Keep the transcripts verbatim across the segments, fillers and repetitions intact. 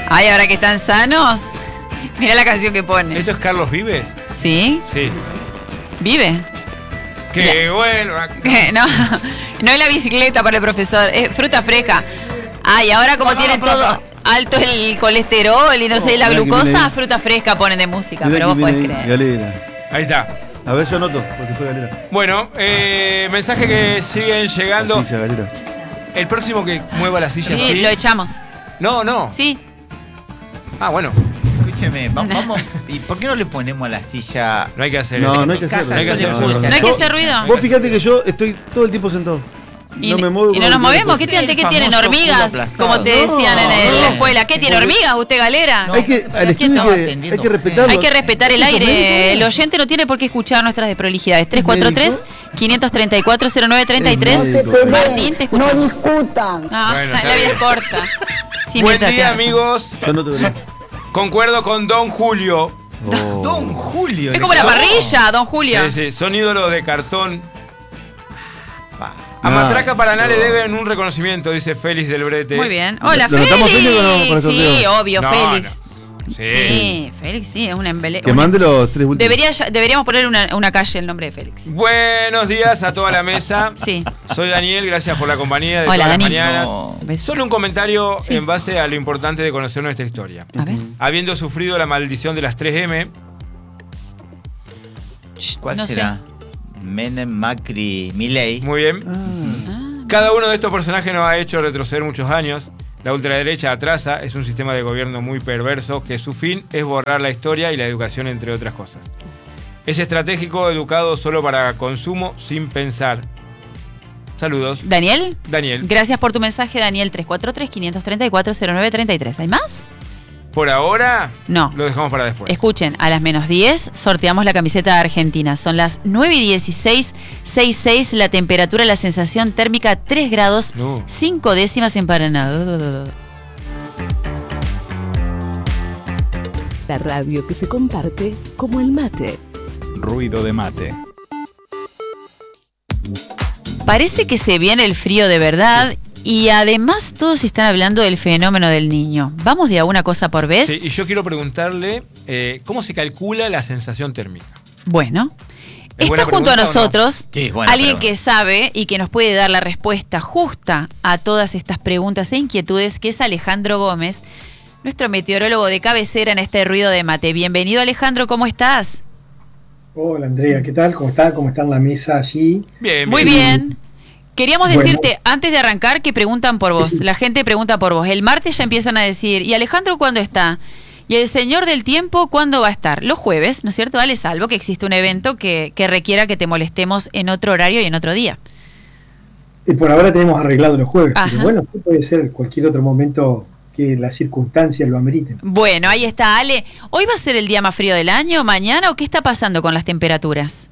Ay, ahora que están sanos, mirá la canción que pone. ¿Esto es Carlos Vives? ¿Sí? Sí. ¿Vive? Que bueno. No, no es la bicicleta para el profesor, es fruta fresca. Ay, ahora como tienen todo alto el colesterol y no sé, la glucosa, fruta fresca ponen de música, pero vos podés creer. Galera. Ahí está. A ver, yo anoto, porque fue Galera. Bueno, eh, mensajes que siguen llegando. La silla, Galera. El próximo que mueva la silla. Sí, lo echamos. No, no. Sí. Ah, bueno. Escúcheme, vamos, vamos. ¿Y por qué no le ponemos a la silla? No hay que hacer No, eso. no hay que hacer No hay que hacer no, eso. no, no. ¿No hay que hacer ruido? Vos fíjate que yo estoy todo el tiempo sentado. Y no no, me muevo. y no nos movemos. ¿Qué, tienen, ¿qué tienen? ¿Hormigas? Como te decían en, el- en la escuela. ¿Qué tiene? ¿Hormigas usted, Galera? Hay que, al estudio hay que, hay que respetarlo. Hay que respetar el aire. El oyente no tiene por qué escuchar nuestras desprolijidades. tres cuatro tres, cinco tres cuatro, cero nueve tres tres. Martín, te escuchamos. No discutan. Ah, Bueno, la está vida bien. es corta. Sí, Buen mientras día, te hacen. amigos. Yo no te veo. Concuerdo con Don Julio. Oh. Don Julio. Es como la ¿no? parrilla, don Julio. Sí, sí, son ídolos de cartón. Pa. A Ah, Matraca Paraná le no. deben un reconocimiento, dice Félix del Brete. Muy bien. Hola, ¿Lo notamos, Félix. Félix, o no, con el Sí, sorteo? obvio, No, Félix. no. Sí. Sí, Félix, sí, es un embele. Que un- mande los tres últimos. Debería, ya- deberíamos poner una, una calle el nombre de Félix. Buenos días a toda la mesa. Sí. Soy Daniel, gracias por la compañía de Hola, todas Dani. las mañanas. No. Beso. Solo un comentario Sí. en base a lo importante de conocer nuestra historia. A ver. Habiendo sufrido la maldición de las tres eme, Shh, ¿Cuál no será? Menem, Macri, Milei. muy bien. sé. Ah, Cada uno de estos personajes nos ha hecho retroceder muchos años. La ultraderecha atrasa, es un sistema de gobierno muy perverso que su fin es borrar la historia y la educación, entre otras cosas. Es estratégico, educado solo para consumo, sin pensar. Saludos. Daniel, Daniel. gracias por tu mensaje, Daniel. tres cuatro tres, cinco tres cuatro, cero nueve tres tres. ¿Hay más? Por ahora, No. lo dejamos para después. Escuchen, a las menos diez sorteamos la camiseta de Argentina. Son las nueve y dieciséis, seis seis, la temperatura, la sensación térmica tres grados, No. cinco décimas en Paraná. La radio que se comparte como el mate. Ruido de mate. Parece que se viene el frío de verdad y además todos están hablando del fenómeno del niño. Vamos de a una cosa por vez. Sí, y yo quiero preguntarle, eh, ¿cómo se calcula la sensación térmica? Bueno, ¿Es está buena junto a pregunta o no? nosotros Sí, es buena alguien pregunta. que sabe y que nos puede dar la respuesta justa a todas estas preguntas e inquietudes, que es Alejandro Gómez, nuestro meteorólogo de cabecera en este ruido de mate. Bienvenido, Alejandro, ¿cómo estás? Hola Andrea, ¿qué tal? ¿Cómo está? ¿Cómo está en la mesa allí? Bien, Muy bien. Queríamos Bueno. decirte, antes de arrancar, que preguntan por vos. La gente pregunta por vos. El martes ya empiezan a decir, ¿y Alejandro cuándo está? ¿Y el señor del tiempo cuándo va a estar? Los jueves, ¿no es cierto? Vale, salvo que existe un evento que, que requiera que te molestemos en otro horario y en otro día. Y por ahora tenemos arreglado los jueves, Ajá. pero bueno, puede ser cualquier otro momento que las circunstancias lo ameriten. Bueno, ahí está, Ale. ¿Hoy va a ser el día más frío del año, mañana, o qué está pasando con las temperaturas?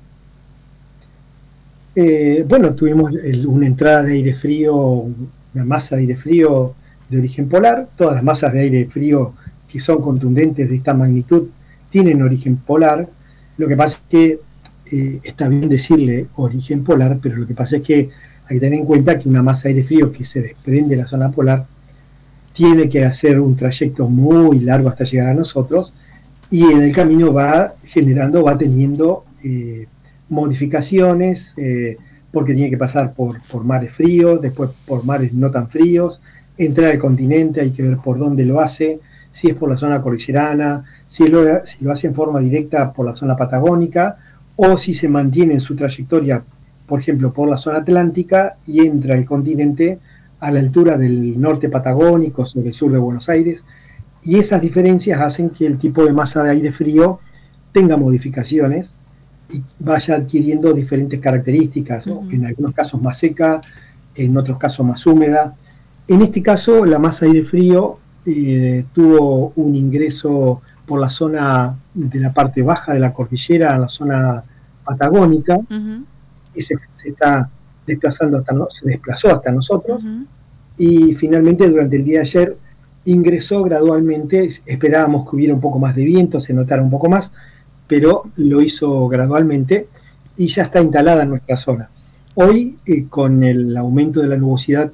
Eh, bueno, tuvimos el- una entrada de aire frío, una masa de aire frío de origen polar. Todas las masas de aire frío que son contundentes de esta magnitud tienen origen polar. Lo que pasa es que eh, está bien decirle origen polar, pero lo que pasa es que hay que tener en cuenta que una masa de aire frío que se desprende de la zona polar tiene que hacer un trayecto muy largo hasta llegar a nosotros, y en el camino va generando, va teniendo eh, modificaciones, eh, porque tiene que pasar por, por mares fríos, después por mares no tan fríos, entrar al continente, hay que ver por dónde lo hace, si es por la zona cordillerana, si lo, si lo hace en forma directa por la zona patagónica, o si se mantiene en su trayectoria, por ejemplo, por la zona atlántica y entra al continente a la altura del norte patagónico, sobre el sur de Buenos Aires, y esas diferencias hacen que el tipo de masa de aire frío tenga modificaciones y vaya adquiriendo diferentes características, ¿no? En algunos casos más seca, en otros casos más húmeda. En este caso, la masa de aire frío eh, tuvo un ingreso por la zona de la parte baja de la cordillera, en la zona patagónica, Uh-huh, y se, se está desplazando hasta no, se desplazó hasta nosotros, uh-huh. y finalmente durante el día de ayer ingresó gradualmente. Esperábamos que hubiera un poco más de viento, se notara un poco más, pero lo hizo gradualmente y ya está instalada en nuestra zona. Hoy, eh, con el aumento de la nubosidad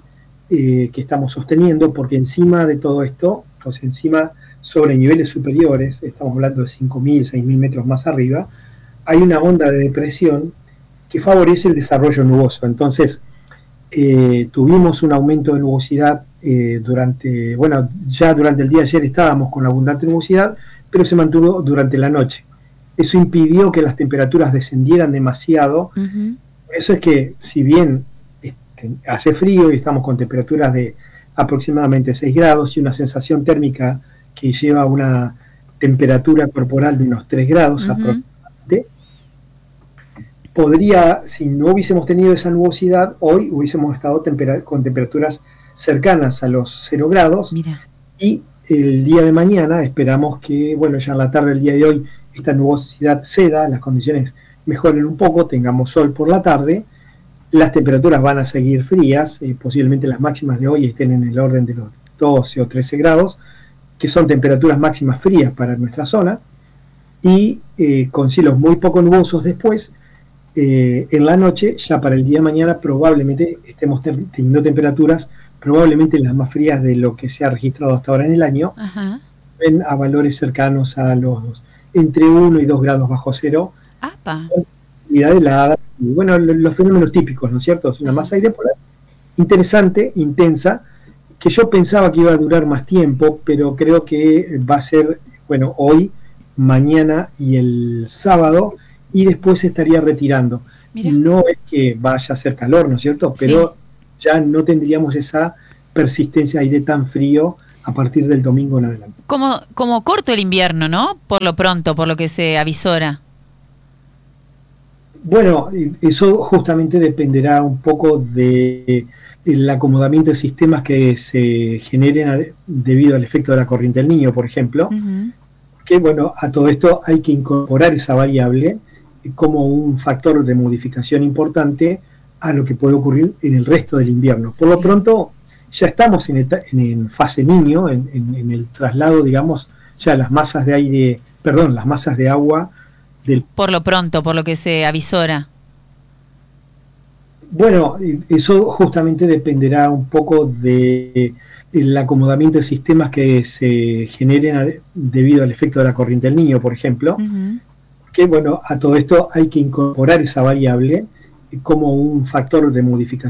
eh, que estamos sosteniendo, porque encima de todo esto, o sea, encima sobre niveles superiores, estamos hablando de cinco mil, seis mil metros más arriba, hay una onda de depresión que favorece el desarrollo nuboso. Entonces, eh, tuvimos un aumento de nubosidad eh, durante, bueno, ya durante el día de ayer estábamos con abundante nubosidad, pero se mantuvo durante la noche. Eso impidió que las temperaturas descendieran demasiado. Uh-huh. Eso es que, si bien este, hace frío y estamos con temperaturas de aproximadamente seis grados y una sensación térmica que lleva a una temperatura corporal de unos tres grados uh-huh. aproximadamente, podría, si no hubiésemos tenido esa nubosidad, hoy hubiésemos estado tempera- con temperaturas cercanas a los cero grados. Mira. Y el día de mañana esperamos que, bueno, ya en la tarde del día de hoy, esta nubosidad ceda, las condiciones mejoren un poco, tengamos sol por la tarde, las temperaturas van a seguir frías, eh, posiblemente las máximas de hoy estén en el orden de los doce o trece grados, que son temperaturas máximas frías para nuestra zona, y eh, con cielos muy poco nubosos después. Eh, en la noche, ya para el día de mañana, probablemente estemos ter- teniendo temperaturas probablemente las más frías de lo que se ha registrado hasta ahora en el año, Ajá. ven a valores cercanos a los entre uno y dos grados bajo cero, Apa. humedad helada, y bueno, lo- los fenómenos típicos, ¿no es cierto? Es una masa de aire polar interesante, intensa, que yo pensaba que iba a durar más tiempo, pero creo que va a ser, bueno, hoy, mañana y el sábado, y después se estaría retirando. Mira. No es que vaya a hacer calor, ¿no es cierto? Pero Sí. ya no tendríamos esa persistencia de aire tan frío a partir del domingo en adelante. Como, como corto el invierno, ¿no? Por lo pronto, por lo que se avisora. Bueno, eso justamente dependerá un poco de el acomodamiento de sistemas que se generen a- debido al efecto de la corriente del Niño, por ejemplo. Uh-huh. Que bueno, a todo esto hay que incorporar esa variable como un factor de modificación importante a lo que puede ocurrir en el resto del invierno. Por lo pronto, ya estamos en, eta- en, en fase niño, en, en- en el traslado, digamos, ya las masas de aire, perdón, las masas de agua del... Por lo pronto, por lo que se avisora. Bueno, eso justamente dependerá un poco de el acomodamiento de sistemas que se generen a- debido al efecto de la corriente del Niño, por ejemplo. Uh-huh. Que bueno, a todo esto hay que incorporar esa variable como un factor de modificación